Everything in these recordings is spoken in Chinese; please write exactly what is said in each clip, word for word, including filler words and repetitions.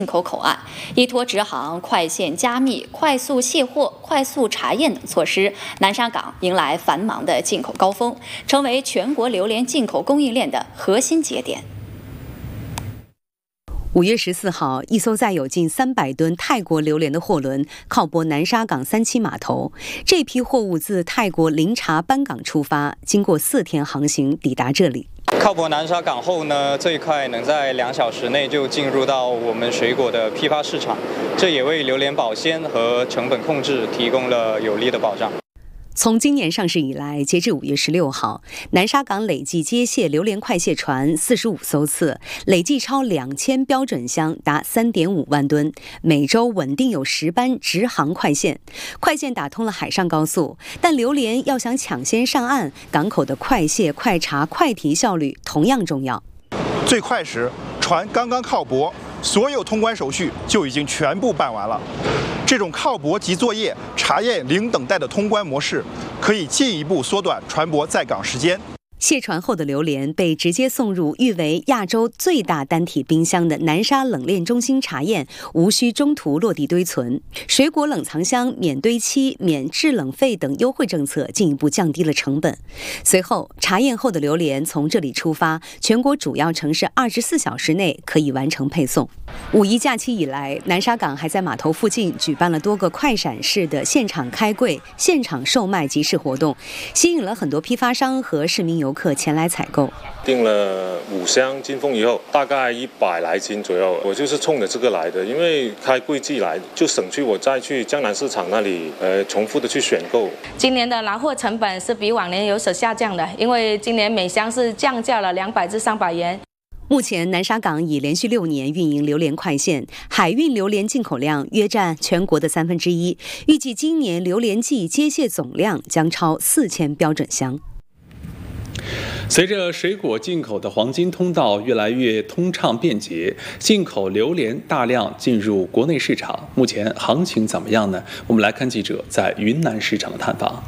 进口口岸，依托直航、快线加密、快速卸货、快速查验等措施，南沙港迎来繁忙的进口高峰，成为全国榴莲进口供应链的核心节点。 五月十四号，一艘载有近三百吨泰国榴莲的货轮靠泊南沙港三期码头。这批货物自泰国林查班港出发，经过四天航行抵达这里。 靠泊南沙港后呢，最快能在两小时内就进入到我们水果的批发市场，这也为榴莲保鲜和成本控制提供了有力的保障。 从今年上市以来，截至五月十六号，南沙港累计接卸榴莲快卸船四十五艘次，累计超两千标准箱达三点五万吨，每周稳定有十班直航快线。快线打通了海上高速，但榴莲要想抢先上岸，港口的快卸、快查、快提效率同样重要。 最快时，船刚刚靠泊，所有通关手续就已经全部办完了。这种靠泊即作业、查验零等待的通关模式，可以进一步缩短船舶在港时间。 卸船后的榴莲被直接送入誉为亚洲最大单体冰箱的南沙冷链中心查验，无需中途落地堆存。水果冷藏箱免堆期、免制冷费等优惠政策进一步降低了成本。随后，查验后的榴莲从这里出发，全国主要城市二十四小时内可以完成配送。五一假期以来，南沙港还在码头附近举办了多个快闪式的现场开柜、现场售卖集市活动，吸引了很多批发商和市民游客前来采购。 订了五箱金凤以后，大概一百来斤左右。我就是冲着这个来的，因为开柜季来，就省去我再去江南市场那里呃重复的去选购。 今年的拿货成本是比往年有所下降的，因为今年每箱是降价了两百至三百元。 目前，南沙港已连续六年运营榴莲快线，海运榴莲进口量约占全国的三分之一。预计今年榴莲季接卸总量将超四千标准箱。 随着水果进口的黄金通道越来越通畅便捷，进口榴莲大量进入国内市场，目前行情怎么样呢？我们来看记者在云南市场的探访。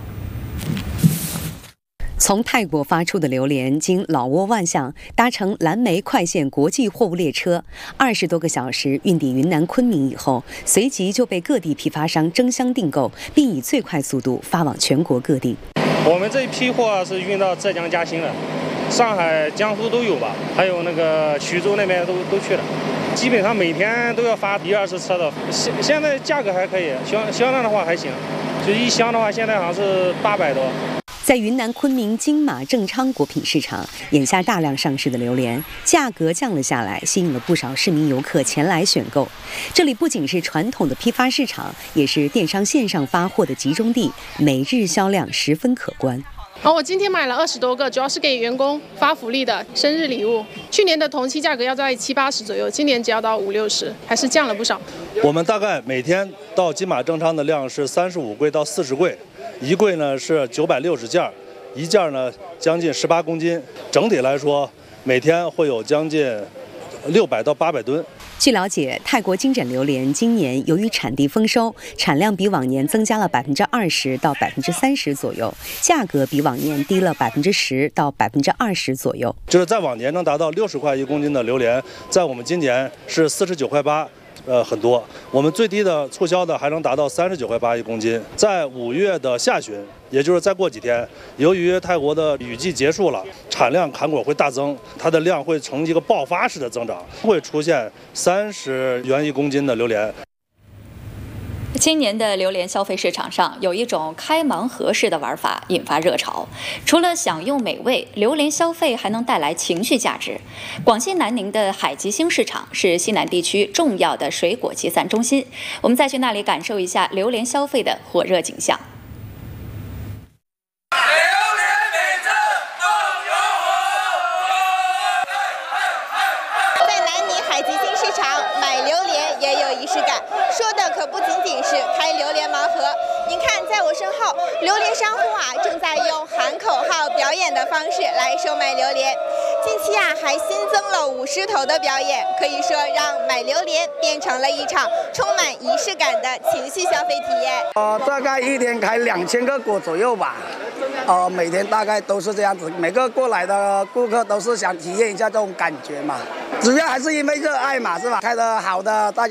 从泰国发出的榴莲经老挝万象搭乘蓝莓快线国际货物列车，二十多个小时运抵云南昆明以后，随即就被各地批发商争相订购，并以最快速度发往全国各地。 我们这一批货是运到浙江嘉兴的，上海、江苏都有吧，还有那个徐州那边都都去了，基本上每天都要发一二十车的。现现在价格还可以，销销量的话还行，就一箱的话现在好像是八百多。 在云南昆明金马正昌果品市场，眼下大量上市的榴莲价格降了下来，吸引了不少市民游客前来选购。这里不仅是传统的批发市场，也是电商线上发货的集中地，每日销量十分可观。 哦，我今天买了二十多个，主要是给员工发福利的生日礼物。去年的同期价格要在七八十左右，今年只要到五六十，还是降了不少。 我们大概每天到金马正昌的量是三十五柜到四十柜。一柜呢是九百六十件，一件呢将近十八公斤，整体来说每天会有将近六百到八百吨。 据了解，泰国金枕榴莲今年由于产地丰收，产量比往年增加了百分之二十到百分之三十左右，价格比往年低了百分之十到百分之二十左右。 就是在往年能达到六十块一公斤的榴莲，在我们今年是四十九块八。呃，很多，我们最低的促销的还能达到三十九块八一公斤。在五月的下旬，也就是再过几天，由于泰国的雨季结束了，产量砍果会大增，它的量会呈一个爆发式的增长，会出现三十元一公斤的榴莲。 今年的榴莲消费市场上有一种开盲盒式的玩法引发热潮，除了享用美味，榴莲消费还能带来情绪价值。广西南宁的海吉星市场是西南地区重要的水果集散中心，我们再去那里感受一下榴莲消费的火热景象。 在南宁海吉星市场买榴莲也有仪式感，说的可不仅仅是开榴莲盲盒。您看，在我身后，榴莲商户啊正在用喊口号表演的方式来售卖榴莲。近期啊还新增了舞狮头的表演，可以说让买榴莲变成了一场充满仪式感的情绪消费体验。 呃，大概一天开两千个果左右吧。呃，每天大概都是这样子，每个过来的顾客都是想体验一下这种感觉嘛。主要还是因为热爱嘛，是吧？开得好的，大家